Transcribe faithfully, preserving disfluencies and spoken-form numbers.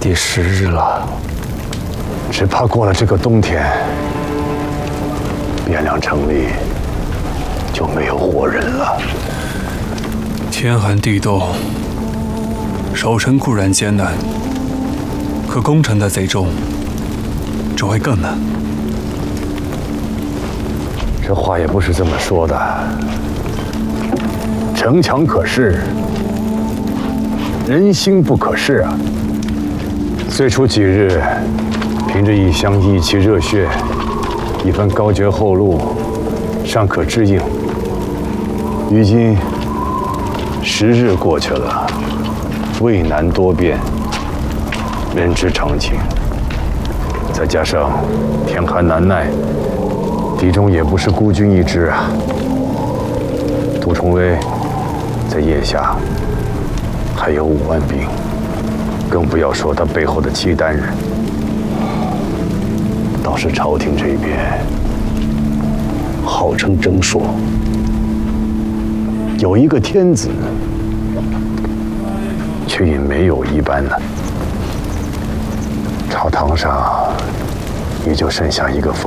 第十日了，只怕过了这个冬天，汴梁城里就没有活人了。 天寒地冻，守城固然艰难，可攻城的贼众只会更难。 这话也不是这么说的。城墙可视，人心不可视啊！最初几日，凭着一腔义气热血，一番高绝厚禄，尚可支应。如今十日过去了，渭南多变，人之常情。再加上天寒难耐，敌中也不是孤军一支啊。杜重威在腋下还有五万兵，更不要说他背后的契丹人。倒是朝廷这边，号称征朔，有一个天子，却也没有一般呢。朝堂上也就剩下一个封